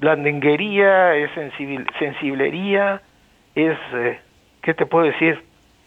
blandenguería, es sensiblería, es, ¿qué te puedo decir?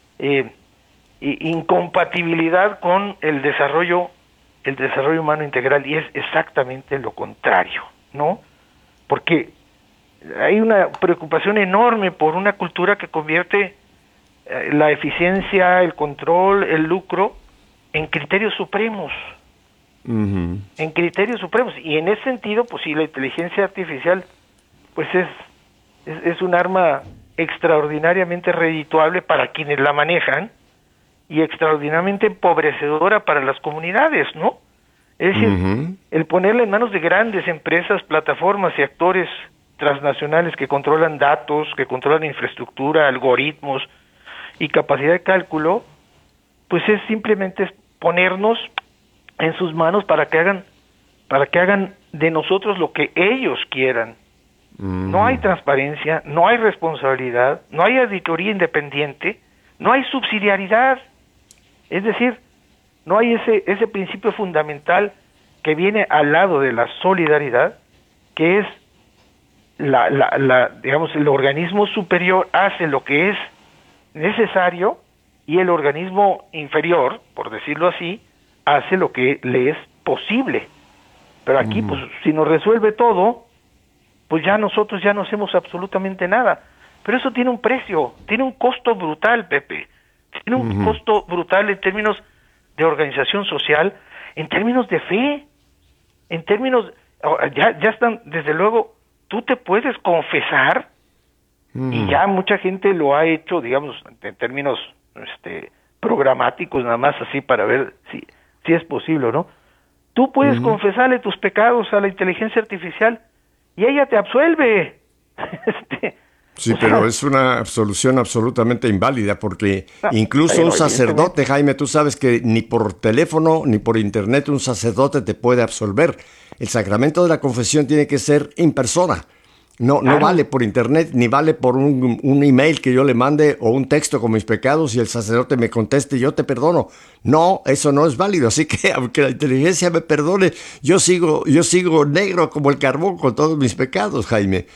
Incompatibilidad con el desarrollo humano integral, y es exactamente lo contrario, ¿no? Porque hay una preocupación enorme por una cultura que convierte la eficiencia, el control, el lucro en criterios supremos. Uh-huh. En criterios supremos. Y en ese sentido, pues sí, la inteligencia artificial pues es un arma extraordinariamente redituable para quienes la manejan y extraordinariamente empobrecedora para las comunidades, ¿no? Es decir, Uh-huh. el ponerla en manos de grandes empresas, plataformas y actores transnacionales que controlan datos, que controlan infraestructura, algoritmos y capacidad de cálculo, pues es simplemente ponernos en sus manos para que hagan de nosotros lo que ellos quieran. Uh-huh. No hay transparencia, no hay responsabilidad, no hay auditoría independiente, no hay subsidiariedad. Es decir, no hay ese principio fundamental que viene al lado de la solidaridad, que es digamos, el organismo superior hace lo que es necesario y el organismo inferior, por decirlo así, hace lo que le es posible. Pero aquí, pues, si nos resuelve todo, pues ya nosotros ya no hacemos absolutamente nada. Pero eso tiene un precio, tiene un costo brutal, Pepe. Tiene un costo brutal en términos de organización social, en términos de fe, en términos... Ya están, desde luego, tú te puedes confesar, y ya mucha gente lo ha hecho, digamos, en términos programáticos, nada más así para ver si es posible o no. Tú puedes confesarle tus pecados a la inteligencia artificial y ella te absuelve. Sí, pero es una absolución absolutamente inválida, porque incluso bueno, un sacerdote, Jaime, tú sabes que ni por teléfono ni por internet un sacerdote te puede absolver. El sacramento de la confesión tiene que ser en persona. No vale por internet, ni vale por un email que yo le mande o un texto con mis pecados y el sacerdote me conteste, yo te perdono. No, eso no es válido. Así que aunque la inteligencia me perdone, yo sigo negro como el carbón con todos mis pecados, Jaime.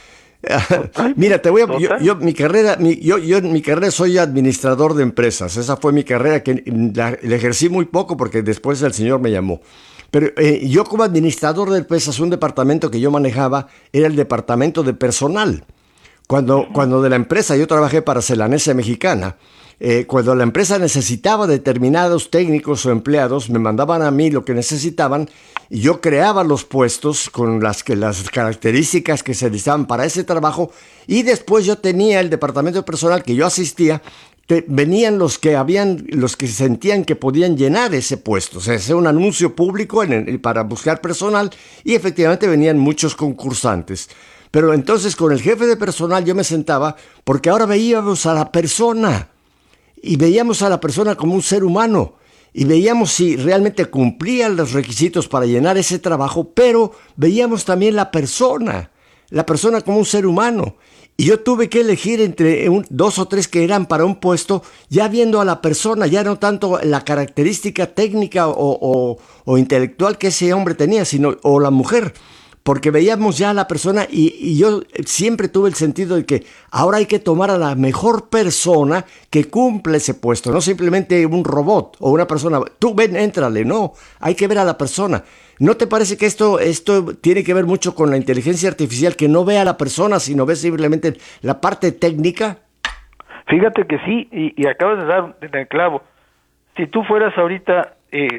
Mira, te voy a, yo mi carrera soy administrador de empresas. Esa fue mi carrera, que la ejercí muy poco porque después el Señor me llamó. Pero yo, como administrador de empresas, un departamento que yo manejaba era el departamento de personal. Cuando de la empresa, yo trabajé para Celanese Mexicana, cuando la empresa necesitaba determinados técnicos o empleados, me mandaban a mí lo que necesitaban y yo creaba los puestos con las características que se necesitaban para ese trabajo, y después yo tenía el departamento de personal que yo asistía. Venían los que sentían que podían llenar ese puesto. O sea, hacía un anuncio público para buscar personal y efectivamente venían muchos concursantes. Pero entonces con el jefe de personal yo me sentaba, porque ahora veíamos a la persona y veíamos a la persona como un ser humano y veíamos si realmente cumplía los requisitos para llenar ese trabajo, pero veíamos también la persona como un ser humano. Y yo tuve que elegir entre dos o tres que eran para un puesto, ya viendo a la persona, ya no tanto la característica técnica o intelectual que ese hombre tenía, o la mujer, porque veíamos ya a la persona, y yo siempre tuve el sentido de que ahora hay que tomar a la mejor persona que cumple ese puesto, no simplemente un robot o una persona, tú ven, éntrale, no, hay que ver a la persona. ¿No te parece que esto tiene que ver mucho con la inteligencia artificial, que no ve a la persona, sino ve simplemente la parte técnica? Fíjate que sí, y acabas de dar en el clavo. Si tú fueras ahorita,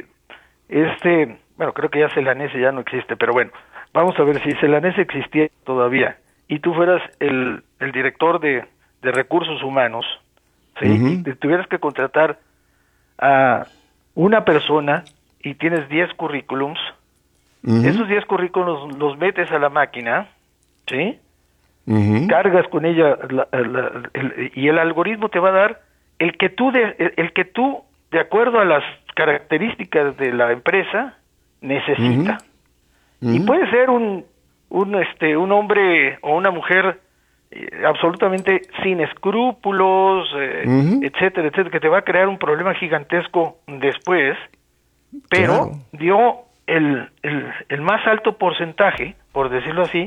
bueno, creo que ya Celanese ya no existe, pero bueno, vamos a ver si Celanese existía todavía, y tú fueras el director de recursos humanos, ¿sí? Y te tuvieras que contratar a una persona y tienes 10 currículums. Esos 10 currículos los metes a la máquina, ¿sí? Cargas con ella y el algoritmo te va a dar el que tú, de acuerdo a las características de la empresa, necesita. Y puede ser un hombre o una mujer absolutamente sin escrúpulos, etcétera, etcétera, que te va a crear un problema gigantesco después, pero dio el más alto porcentaje, por decirlo así,